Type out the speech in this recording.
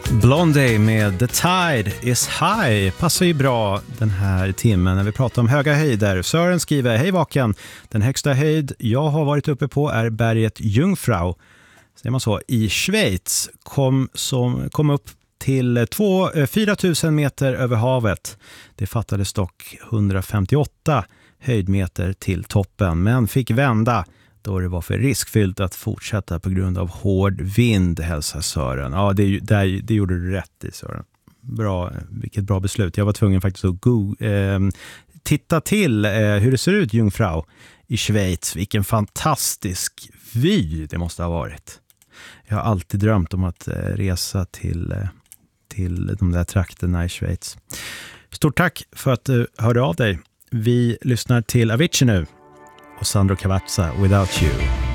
Blondie med The Tide is High passar ju bra den här timmen när vi pratar om höga höjder. Sören skriver: hej Vaken, den högsta höjd jag har varit uppe på är berget Jungfrau, säger man så, i Schweiz. Kom upp till 4 000 meter över havet. Det fattades dock 158 höjdmeter till toppen, men fick vända då det var för riskfyllt att fortsätta på grund av hård vind, hälsar Sören. Ja, det gjorde du rätt i, Sören. Bra, vilket bra beslut. Jag var tvungen faktiskt att titta till hur det ser ut Jungfrau i Schweiz. Vilken fantastisk vy det måste ha varit. Jag har alltid drömt om att resa till de där trakterna i Schweiz. Stort tack för att du hörde av dig. Vi lyssnar till Avicii nu och Sandro Cavazza, Without You.